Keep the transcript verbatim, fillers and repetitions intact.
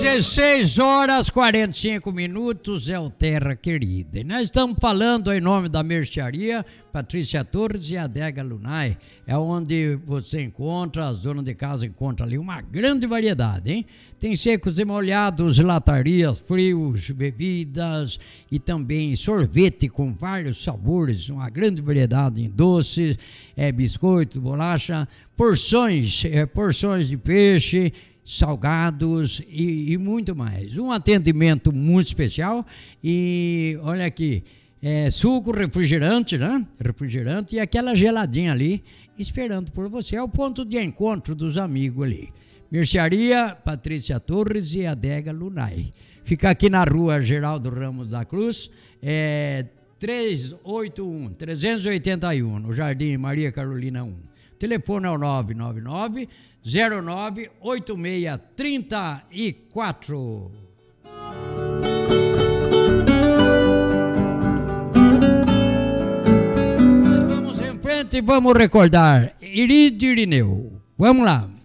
dezesseis horas e quarenta e cinco minutos é o Terra Querida. E nós estamos falando em nome da mercearia Patrícia Torres e Adega Lunay. É onde você encontra, as donas de casa encontram ali uma grande variedade, hein? Tem secos e molhados, latarias, frios, bebidas e também sorvete com vários sabores, uma grande variedade em doces, é, biscoito, bolacha, porções, é, porções de peixe, salgados e, e muito mais. Um atendimento muito especial e olha aqui, é, suco, refrigerante, né? Refrigerante e aquela geladinha ali esperando por você. É o ponto de encontro dos amigos ali. Mercearia Patrícia Torres e Adega Lunay. Fica aqui na rua Geraldo Ramos da Cruz, é, trezentos e oitenta e um, trezentos e oitenta e um, no Jardim Maria Carolina um. O telefone é o nove nove nove, zero nove, oito seis três quatro. Nós vamos em frente e vamos recordar Irídio Irineu. Vamos lá.